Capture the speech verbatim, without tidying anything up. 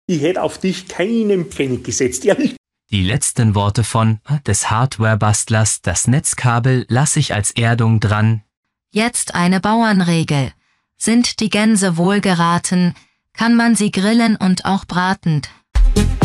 Ich hätte auf dich keinen Pfennig gesetzt, ehrlich. Die letzten Worte von des Hardware-Bastlers, das Netzkabel lasse ich als Erdung dran. Jetzt eine Bauernregel. Sind die Gänse wohlgeraten, kann man sie grillen und auch braten.